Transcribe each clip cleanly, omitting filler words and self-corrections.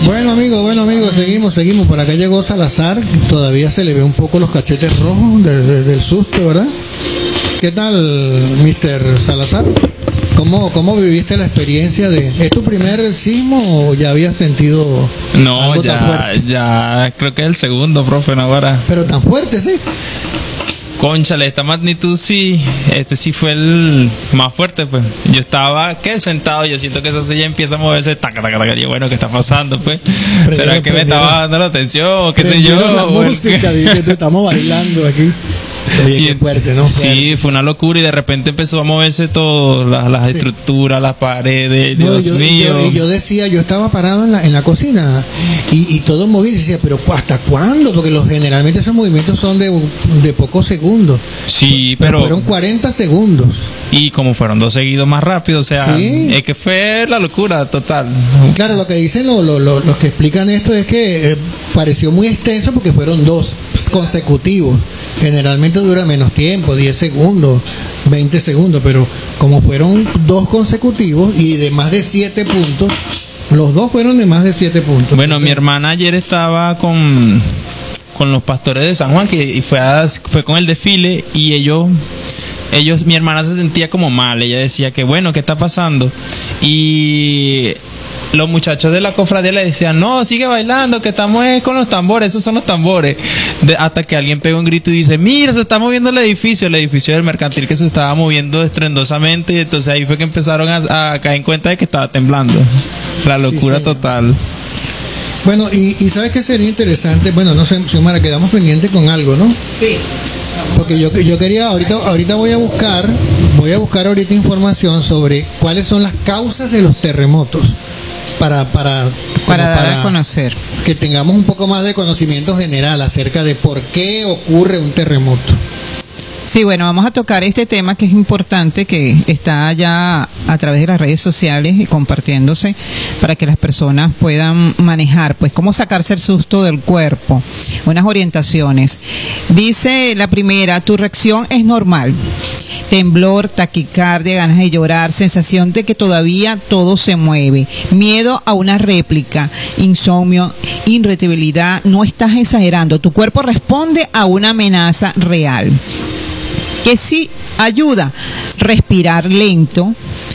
Bueno amigos, seguimos. Por acá llegó Salazar, todavía se le ve un poco los cachetes rojos del susto, ¿verdad? ¿Qué tal, Mr. Salazar? ¿Cómo viviste la experiencia ¿Es tu primer sismo o ya habías sentido algo tan fuerte? Ya creo que es el segundo, profe, ahora. Pero tan fuerte, sí. Cónchale, esta magnitud sí, este sí fue el más fuerte, pues. Yo estaba, sentado, yo siento que esa silla empieza a moverse, taca, y bueno, ¿qué está pasando, pues? ¿Será que me estaba dando la atención o qué sé yo? La música, dije, estamos bailando aquí. Oye, qué fuerte, ¿no? Sí, fue una locura y de repente empezó a moverse todo, las estructuras, las paredes, Dios mío. Yo decía, yo estaba parado en la cocina y todo movía y decía, pero ¿hasta cuándo? Porque generalmente esos movimientos son de pocos segundos. Sí, pero fueron 40 segundos. Y como fueron dos seguidos más rápido, o sea, sí. Es que fue la locura total. Claro, lo que dicen los que explican esto es que pareció muy extenso porque fueron dos consecutivos. Generalmente dura menos tiempo, 10 segundos, 20 segundos, pero como fueron dos consecutivos y de más de 7 puntos, los dos fueron de más de 7 puntos. Bueno, mi hermana ayer estaba con los pastores de San Juan y fue con el desfile y ellos, mi hermana se sentía como mal, ella decía que bueno, ¿qué está pasando? Y los muchachos de la cofradía le decían, no, sigue bailando, que estamos con los tambores, esos son los tambores. Hasta que alguien pega un grito y dice, mira, se está moviendo el edificio del mercantil que se estaba moviendo estrendosamente, y entonces ahí fue que empezaron a caer en cuenta de que estaba temblando. La locura sí, total. Bueno, y ¿sabes qué sería interesante? Bueno, no sé, Xiomara, quedamos pendientes con algo, ¿no? Sí. Porque yo quería, ahorita voy a buscar ahorita información sobre cuáles son las causas de los terremotos. Para dar a conocer, que tengamos un poco más de conocimiento general acerca de por qué ocurre un terremoto. Sí, bueno, vamos a tocar este tema que es importante, que está ya a través de las redes sociales y compartiéndose para que las personas puedan manejar, pues, cómo sacarse el susto del cuerpo. Unas orientaciones. Dice la primera, tu reacción es normal. Temblor, taquicardia, ganas de llorar, sensación de que todavía todo se mueve, miedo a una réplica, insomnio, irritabilidad, no estás exagerando, tu cuerpo responde a una amenaza real. Que sí ayuda, respirar lento,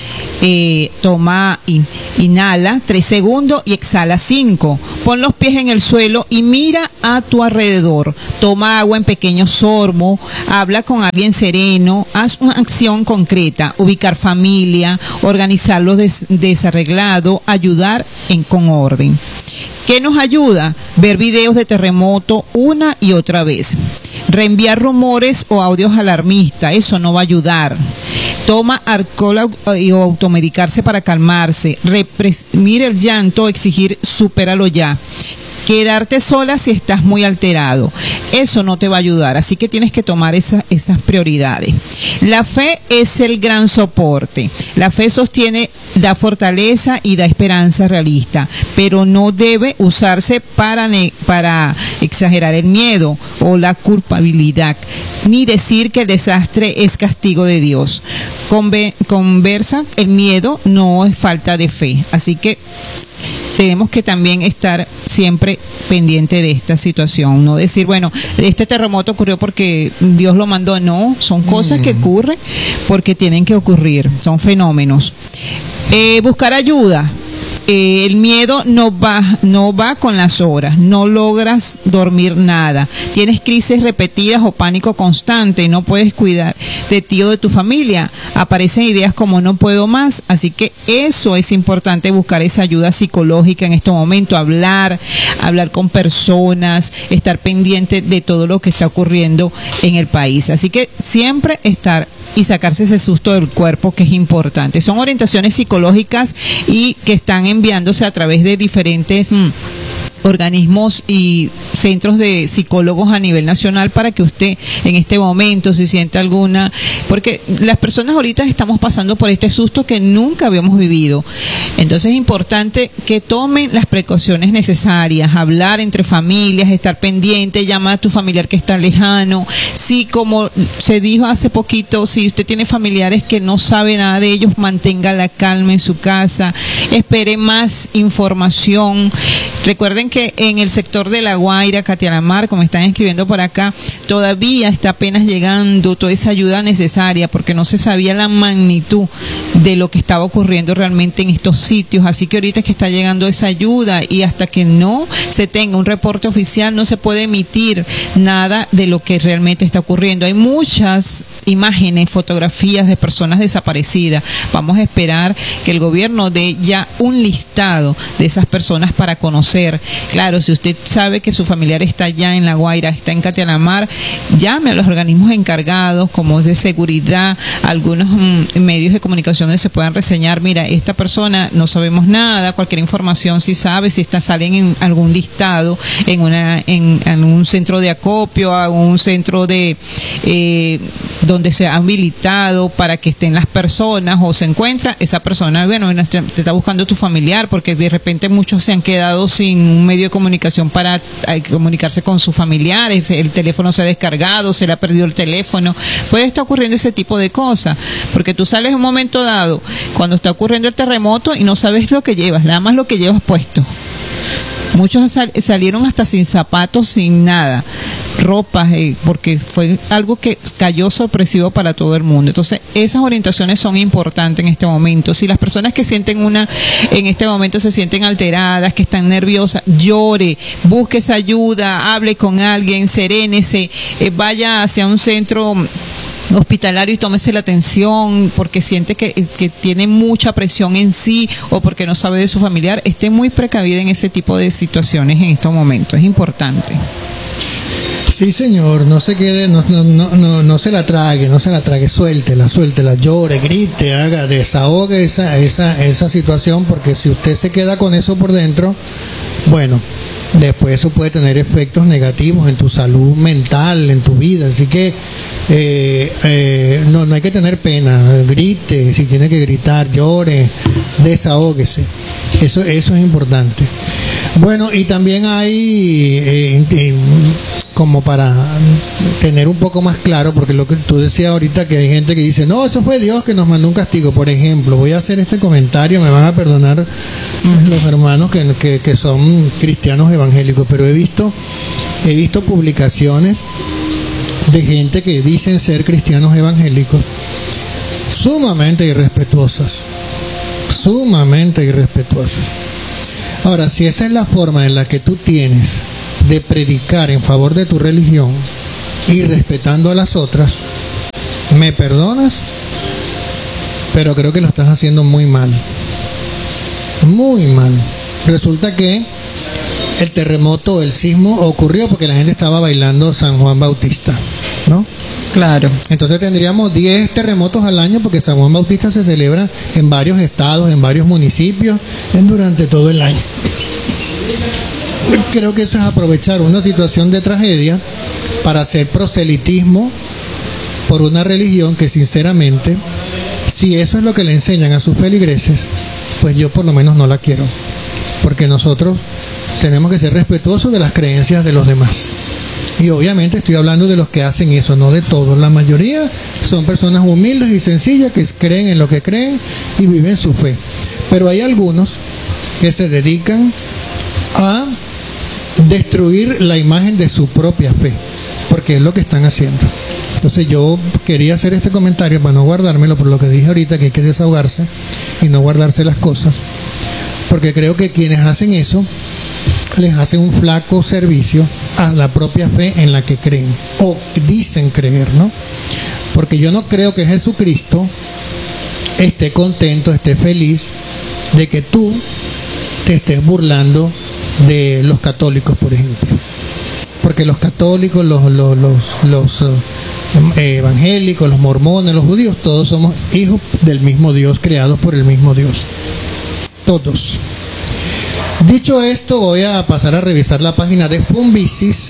inhala 3 segundos y exhala 5. Pon los pies en el suelo y mira a tu alrededor. Toma agua en pequeños sorbos, habla con alguien sereno, haz una acción concreta, ubicar familia, organizar los desarreglados, ayudar con orden. ¿Qué nos ayuda? Ver videos de terremoto una y otra vez. Reenviar rumores o audios alarmistas, eso no va a ayudar. Toma alcohol o automedicarse para calmarse. Reprimir el llanto, exigir supéralo ya. Quedarte sola si estás muy alterado, eso no te va a ayudar, así que tienes que tomar esas prioridades. La fe es el gran soporte, la fe sostiene, da fortaleza y da esperanza realista, pero no debe usarse para exagerar el miedo o la culpabilidad, ni decir que el desastre es castigo de Dios. Conversa, el miedo no es falta de fe, así que tenemos que también estar siempre pendiente de esta situación, no decir, bueno, este terremoto ocurrió porque Dios lo mandó, no, son cosas que ocurren porque tienen que ocurrir, son fenómenos. Buscar ayuda. El miedo no va con las horas, no logras dormir nada, tienes crisis repetidas o pánico constante, no puedes cuidar de ti o de tu familia, aparecen ideas como no puedo más, así que eso es importante, buscar esa ayuda psicológica en este momento, hablar con personas, estar pendiente de todo lo que está ocurriendo en el país, así que siempre estar y sacarse ese susto del cuerpo, que es importante. Son orientaciones psicológicas y que están enviándose a través de diferentes organismos y centros de psicólogos a nivel nacional para que usted en este momento se sienta alguna, porque las personas ahorita estamos pasando por este susto que nunca habíamos vivido, entonces es importante que tomen las precauciones necesarias, hablar entre familias, estar pendiente, llamar a tu familiar que está lejano, si como se dijo hace poquito, si usted tiene familiares que no sabe nada de ellos, mantenga la calma en su casa, espere más información. Recuerden que en el sector de La Guaira, Catialamar, como están escribiendo por acá, todavía está apenas llegando toda esa ayuda necesaria porque no se sabía la magnitud de lo que estaba ocurriendo realmente en estos sitios. Así que ahorita es que está llegando esa ayuda y hasta que no se tenga un reporte oficial no se puede emitir nada de lo que realmente está ocurriendo. Hay muchas imágenes, fotografías de personas desaparecidas. Vamos a esperar que el gobierno dé ya un listado de esas personas para conocer. Claro, si usted sabe que su familiar está allá en La Guaira, está en Catialamar, llame a los organismos encargados, como de seguridad, algunos medios de comunicación donde se puedan reseñar, mira, esta persona no sabemos nada, cualquier información si sabe, si salen en algún listado, en un centro de acopio, a un centro de donde se ha habilitado para que estén las personas, o se encuentra esa persona, bueno, te está buscando tu familiar, porque de repente muchos se han quedado sin un medio de comunicación para comunicarse con sus familiares, el teléfono se ha descargado, se le ha perdido el teléfono, puede estar ocurriendo ese tipo de cosas, porque tú sales en un momento dado, cuando está ocurriendo el terremoto y no sabes lo que llevas, nada más lo que llevas puesto. Muchos salieron hasta sin zapatos, sin nada, ropas, porque fue algo que cayó sorpresivo para todo el mundo. Entonces, esas orientaciones son importantes en este momento. Si las personas que sienten en este momento se sienten alteradas, que están nerviosas, llore, busque esa ayuda, hable con alguien, serénese, vaya hacia un centro hospitalario y tómese la atención porque siente que tiene mucha presión en sí o porque no sabe de su familiar. Esté muy precavida en ese tipo de situaciones en estos momentos, es importante. Sí, señor, no se quede, no se la trague, suéltela, llore, grite, desahogue esa situación, porque si usted se queda con eso por dentro, bueno, después eso puede tener efectos negativos en tu salud mental, en tu vida. Así que no hay que tener pena. Grite, si tiene que gritar, llore, desahóguese. Eso es importante. Bueno, y también hay como para tener un poco más claro, porque lo que tú decías ahorita, que hay gente que dice, no, eso fue Dios que nos mandó un castigo. Por ejemplo, voy a hacer este comentario, me van a perdonar los hermanos que son cristianos evangélicos, pero he visto publicaciones de gente que dicen ser cristianos evangélicos sumamente irrespetuosas. Ahora, si esa es la forma en la que tú tienes de predicar en favor de tu religión y respetando a las otras, me perdonas, pero creo que lo estás haciendo muy mal. Resulta que el terremoto, el sismo ocurrió porque la gente estaba bailando San Juan Bautista, ¿no? Claro. Entonces tendríamos 10 terremotos al año porque San Juan Bautista se celebra en varios estados, en varios municipios, durante todo el año. Creo que eso es aprovechar una situación de tragedia para hacer proselitismo por una religión que, sinceramente, si eso es lo que le enseñan a sus feligreses, pues yo por lo menos no la quiero, porque nosotros tenemos que ser respetuosos de las creencias de los demás. Y obviamente estoy hablando de los que hacen eso, no de todos. La mayoría son personas humildes y sencillas que creen en lo que creen y viven su fe. Pero hay algunos que se dedican a destruir la imagen de su propia fe, porque es lo que están haciendo. Entonces yo quería hacer este comentario para no guardármelo, por lo que dije ahorita, que hay que desahogarse y no guardarse las cosas, porque creo que quienes hacen eso les hacen un flaco servicio a la propia fe en la que creen o dicen creer, ¿no? Porque yo no creo que Jesucristo esté contento, esté feliz de que tú te estés burlando de los católicos, por ejemplo, porque los católicos, los evangélicos, los mormones, los judíos, todos somos hijos del mismo Dios, creados por el mismo Dios, todos. Dicho esto, voy a pasar a revisar la página de Funvisis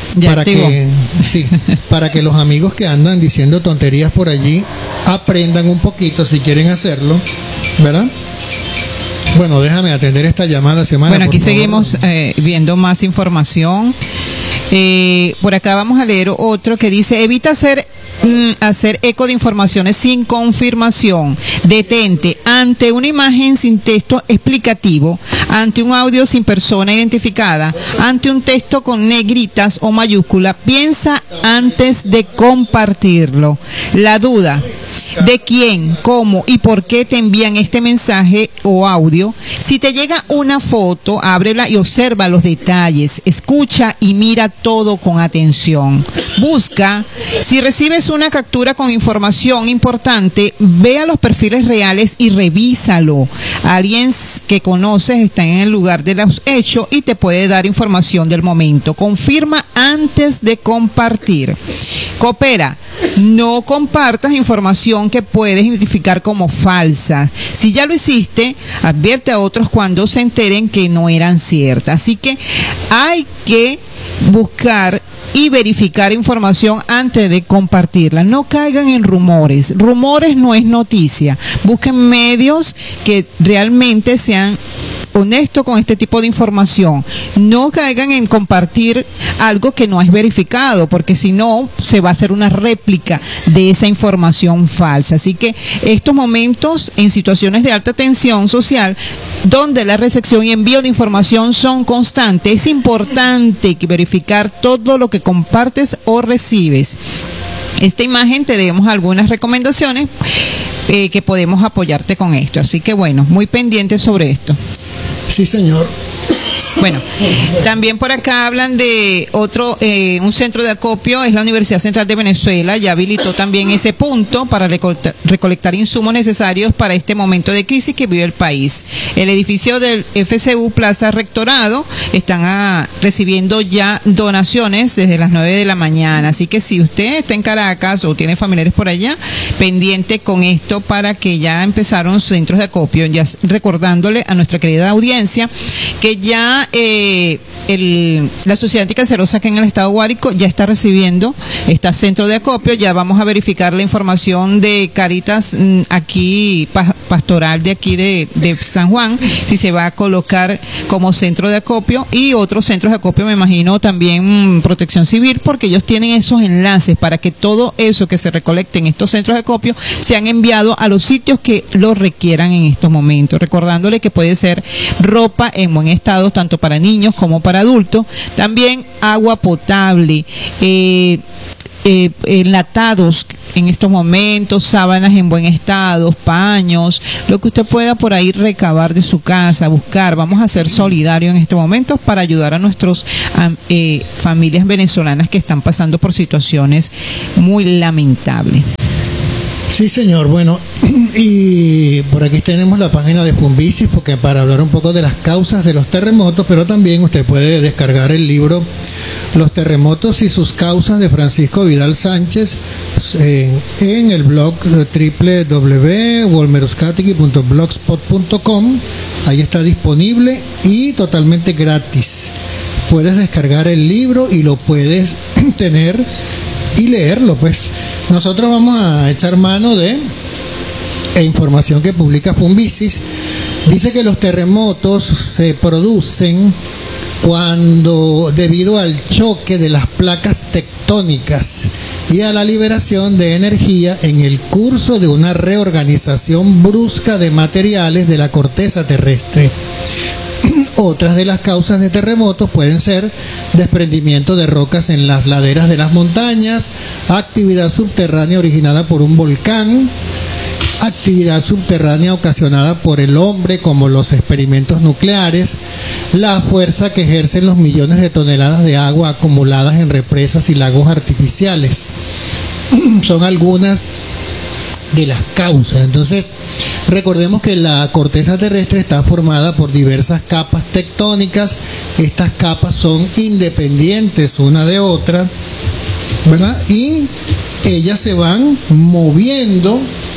para que los amigos que andan diciendo tonterías por allí aprendan un poquito, si quieren hacerlo, ¿verdad? Bueno, déjame atender esta llamada, Semana. Bueno, aquí seguimos viendo más información. Por acá vamos a leer otro que dice: evita hacer eco de informaciones sin confirmación. Detente ante una imagen sin texto explicativo. ante un audio sin persona identificada, ante un texto con negritas o mayúscula, piensa antes de compartirlo. La duda de quién, cómo y por qué te envían este mensaje o audio. Si te llega una foto, ábrela y observa los detalles, escucha y mira todo con atención. Busca, si recibes una captura con información importante, ve a los perfiles reales y revísalo. Alguien que conoces está en el lugar de los hechos y te puede dar información del momento. Confirma antes de compartir. Coopera. No compartas información que puedes identificar como falsa. Si ya lo hiciste, advierte a otros cuando se enteren que no eran ciertas. Así que hay que buscar y verificar información antes de compartirla. No caigan en rumores. Rumores no es noticia. Busquen medios que realmente sean honestos con este tipo de información. No caigan en compartir algo que no es verificado, porque si no, se va a hacer una réplica de esa información falsa. Así que estos momentos en situaciones de alta tensión social, donde la recepción y envío de información son constantes, es importante verificar todo lo que compartes o recibes. Esta imagen te damos algunas recomendaciones que podemos apoyarte con esto. Así que bueno, muy pendientes sobre esto. Sí, señor. Bueno, también por acá hablan de otro, un centro de acopio, es la Universidad Central de Venezuela, ya habilitó también ese punto para recolectar insumos necesarios para este momento de crisis que vive el país. El edificio del FCU Plaza Rectorado están recibiendo ya donaciones desde las 9 de la mañana, así que si usted está en Caracas o tiene familiares por allá, pendiente con esto para que ya empezaron centros de acopio, ya recordándole a nuestra querida audiencia que ya la Sociedad Anticancerosa que en el estado Guárico ya está recibiendo este centro de acopio. Ya vamos a verificar la información de Caritas aquí, pastoral de aquí de San Juan, si se va a colocar como centro de acopio, y otros centros de acopio me imagino también Protección Civil, porque ellos tienen esos enlaces para que todo eso que se recolecte en estos centros de acopio sean enviados a los sitios que lo requieran en estos momentos, recordándole que puede ser ropa en buen estado tanto para niños como para adultos, también agua potable, enlatados en estos momentos, sábanas en buen estado, paños, lo que usted pueda por ahí recabar de su casa, buscar. Vamos a ser solidarios en estos momentos para ayudar a nuestras familias venezolanas que están pasando por situaciones muy lamentables. Sí, señor. Bueno, y por aquí tenemos la página de Fumbisis, porque para hablar un poco de las causas de los terremotos, pero también usted puede descargar el libro Los terremotos y sus causas de Francisco Vidal Sánchez en el blog www.wolmeruscategui.blogspot.com. Ahí está disponible y totalmente gratis. Puedes descargar el libro y lo puedes tener y leerlo. Pues nosotros vamos a echar mano de información que publica Fumbisis. Dice que los terremotos se producen cuando, debido al choque de las placas tectónicas y a la liberación de energía en el curso de una reorganización brusca de materiales de la corteza terrestre. Otras de las causas de terremotos pueden ser desprendimiento de rocas en las laderas de las montañas, actividad subterránea originada por un volcán, actividad subterránea ocasionada por el hombre, como los experimentos nucleares, la fuerza que ejercen los millones de toneladas de agua acumuladas en represas y lagos artificiales. Son algunas de las causas. Entonces, recordemos que la corteza terrestre está formada por diversas capas tectónicas. Estas capas son independientes una de otra, ¿verdad? Y ellas se van moviendo,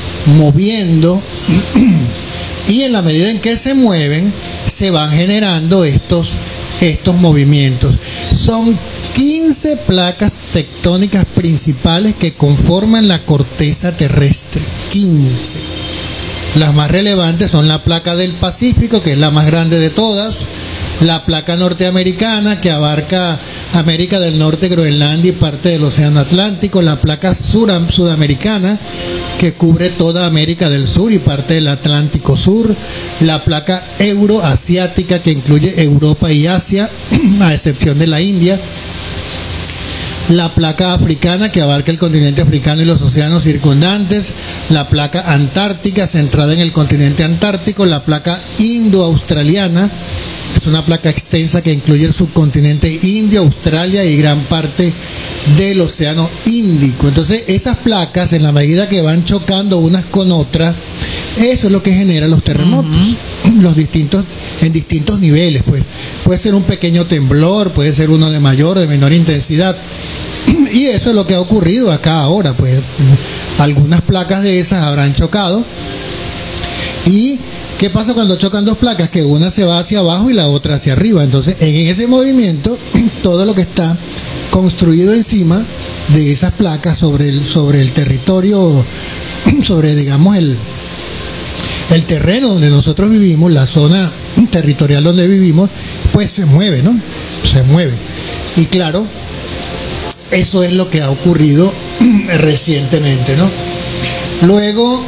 y en la medida en que se mueven, se van generando estos movimientos. Son 15 placas tectónicas principales que conforman la corteza terrestre. 15. Las más relevantes son la placa del Pacífico, que es la más grande de todas, la placa norteamericana, que abarca América del Norte, Groenlandia y parte del Océano Atlántico, la placa sudamericana, que cubre toda América del Sur y parte del Atlántico Sur, la placa euroasiática que incluye Europa y Asia, a excepción de la India, la placa africana que abarca el continente africano y los océanos circundantes, la placa antártica centrada en el continente antártico, la placa indo-australiana, es una placa extensa que incluye el subcontinente indio, Australia y gran parte del océano Índico. Entonces esas placas, en la medida que van chocando unas con otras, eso es lo que genera los terremotos, en distintos niveles, pues. Puede ser un pequeño temblor, puede ser uno de mayor o de menor intensidad. Y eso es lo que ha ocurrido acá ahora, pues. Algunas placas de esas habrán chocado. ¿Y qué pasa cuando chocan dos placas? Que una se va hacia abajo y la otra hacia arriba. Entonces, en ese movimiento, todo lo que está construido encima de esas placas sobre el territorio, sobre, digamos, el terreno donde nosotros vivimos, la zona territorial donde vivimos, pues se mueve, ¿no? Se mueve. Y claro, eso es lo que ha ocurrido recientemente, ¿no? Luego,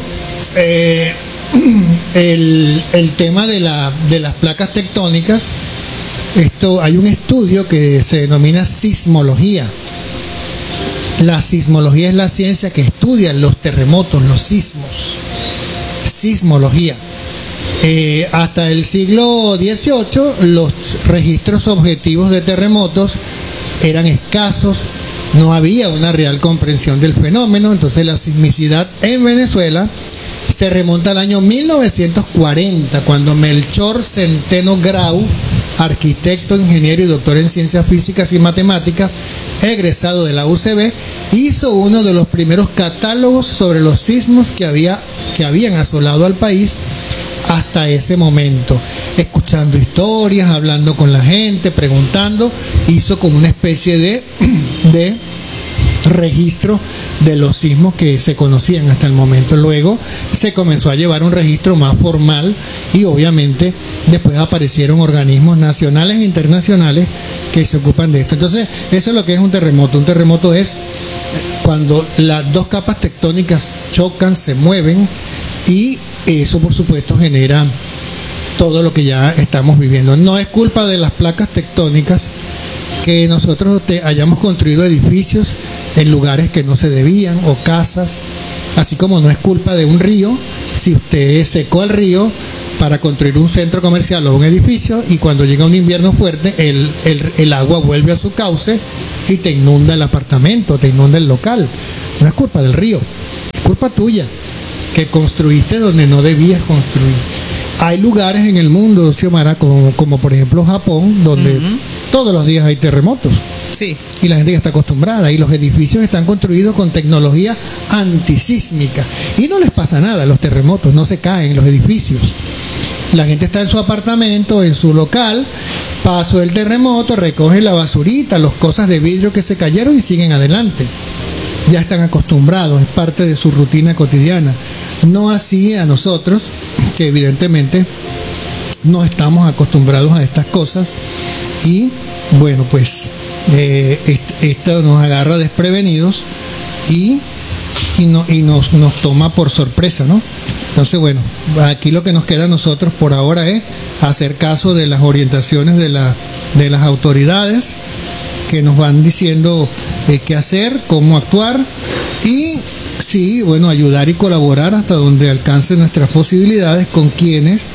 el tema de las placas tectónicas, hay un estudio que se denomina sismología. La sismología es la ciencia que estudia los terremotos, los sismos. Sismología. Hasta el siglo XVIII los registros objetivos de terremotos eran escasos, no había una real comprensión del fenómeno. Entonces la sismicidad en Venezuela se remonta al año 1940, cuando Melchor Centeno Grau, arquitecto, ingeniero y doctor en ciencias físicas y matemáticas, egresado de la UCB, hizo uno de los primeros catálogos sobre los sismos que habían asolado al país hasta ese momento, escuchando historias, hablando con la gente, preguntando, hizo como una especie de registro de los sismos que se conocían hasta el momento. Luego se comenzó a llevar un registro más formal y obviamente después aparecieron organismos nacionales e internacionales que se ocupan de esto. Entonces, eso es lo que es un terremoto. Un terremoto es cuando las dos capas tectónicas chocan, se mueven, y eso por supuesto genera todo lo que ya estamos viviendo. No es culpa de las placas tectónicas que nosotros hayamos construido edificios en lugares que no se debían, o casas, así como no es culpa de un río si usted secó el río para construir un centro comercial o un edificio, y cuando llega un invierno fuerte el agua vuelve a su cauce y te inunda el apartamento, te inunda el local. No es culpa del río, es culpa tuya, que construiste donde no debías construir. Hay lugares en el mundo, Xiomara, como por ejemplo Japón, donde todos los días hay terremotos. Sí. Y la gente ya está acostumbrada, y los edificios están construidos con tecnología antisísmica y no les pasa nada. Los terremotos no se caen en los edificios. La gente está en su apartamento, en su local, pasó el terremoto, recoge la basurita, las cosas de vidrio que se cayeron y siguen adelante. Ya están acostumbrados, es parte de su rutina cotidiana. No así a nosotros, que evidentemente no estamos acostumbrados a estas cosas, y bueno, pues esto nos agarra desprevenidos y nos toma por sorpresa, ¿no? Entonces, bueno, aquí lo que nos queda a nosotros por ahora es hacer caso de las orientaciones de las autoridades, que nos van diciendo qué hacer, cómo actuar, y sí, bueno, ayudar y colaborar hasta donde alcance nuestras posibilidades con quienes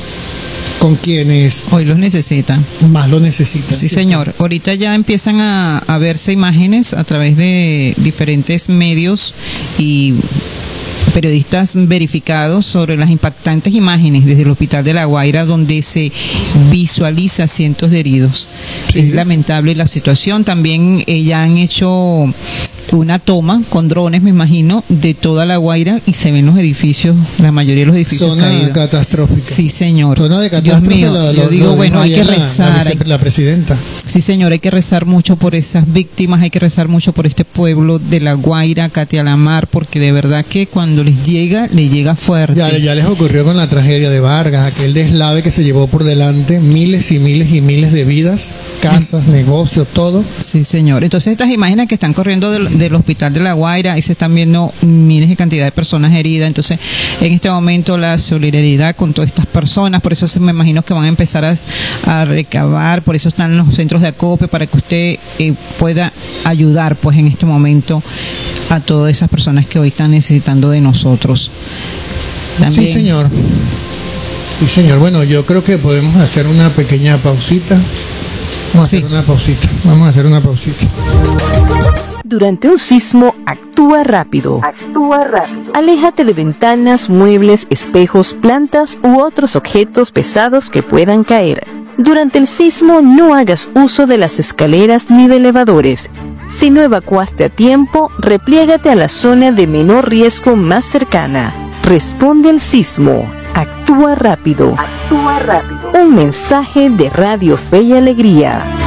hoy los necesitan. Más lo necesitan. Sí, señor. Ahorita ya empiezan a verse imágenes a través de diferentes medios y periodistas verificados sobre las impactantes imágenes desde el Hospital de La Guaira, donde se visualiza cientos de heridos. Sí. Es lamentable la situación. También ya han hecho una toma con drones, me imagino, de toda La Guaira, y se ven los edificios, la mayoría de los edificios zona caídos. Catastrófica. Sí, señor. Zona de catástrofe. Dios mío, yo digo, bueno, hay que rezar. La presidenta. Sí, señor, hay que rezar mucho por esas víctimas, hay que rezar mucho por este pueblo de La Guaira, Catialamar, porque de verdad que cuando le llega fuerte. Ya les ocurrió con la tragedia de Vargas, aquel deslave que se llevó por delante miles y miles y miles de vidas, casas, negocios, todo. Sí, señor. Entonces estas imágenes que están corriendo del hospital de La Guaira. Ahí se están viendo miles de cantidad de personas heridas. Entonces, en este momento la solidaridad con todas estas personas, por eso me imagino que van a empezar a recabar, por eso están los centros de acopio, para que usted pueda ayudar pues en este momento a todas esas personas que hoy están necesitando de nosotros. También. Sí, señor. Sí, señor. Bueno, yo creo que podemos hacer una pequeña pausita. Vamos a hacer una pausita. Durante un sismo, actúa rápido. Aléjate de ventanas, muebles, espejos, plantas u otros objetos pesados que puedan caer. Durante el sismo, no hagas uso de las escaleras ni de elevadores. Si no evacuaste a tiempo, repliégate a la zona de menor riesgo más cercana. Responde al sismo. Actúa rápido. Un mensaje de Radio Fe y Alegría.